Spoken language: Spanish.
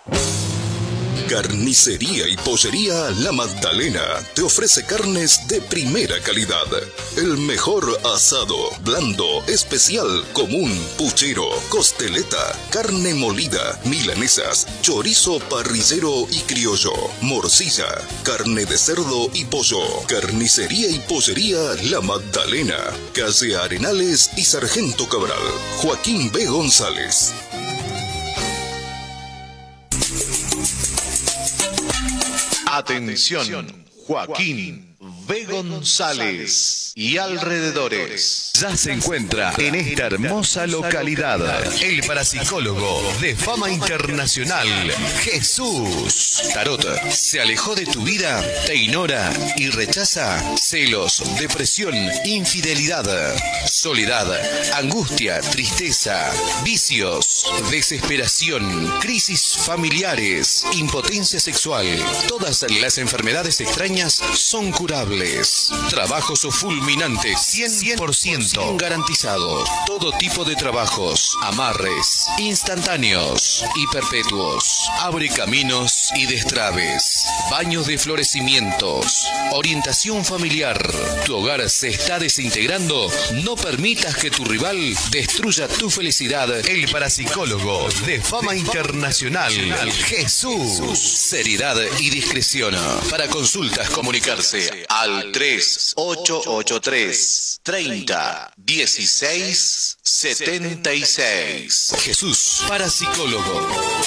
Carnicería y Pollería La Magdalena te ofrece carnes de primera calidad. El mejor asado, blando, especial, común, puchero, costeleta, carne molida, milanesas, chorizo parrillero y criollo, morcilla, carne de cerdo y pollo. Carnicería y Pollería La Magdalena, calle Arenales y Sargento Cabral. Joaquín B. González. Atención, Joaquín B. González y alrededores. Ya se encuentra en esta hermosa localidad el parapsicólogo de fama internacional, Jesús. Tarot, ¿se alejó de tu vida? ¿Te ignora y rechaza? Celos, depresión, infidelidad, soledad, angustia, tristeza, vicios, desesperación, crisis familiares, impotencia sexual. Todas las enfermedades extrañas son curables. Trabajos fulminantes, 100% garantizado. Todo tipo de trabajos, amarres, instantáneos y perpetuos. Abre caminos y destraves. Baños de florecimientos. Orientación familiar. Tu hogar se está desintegrando. No permitas que tu rival destruya tu felicidad. El parapsicólogo de fama internacional, Jesús. Seriedad y discreción. Para consultas, comunicarse al 3883 30 16 76. Jesús, parapsicólogo.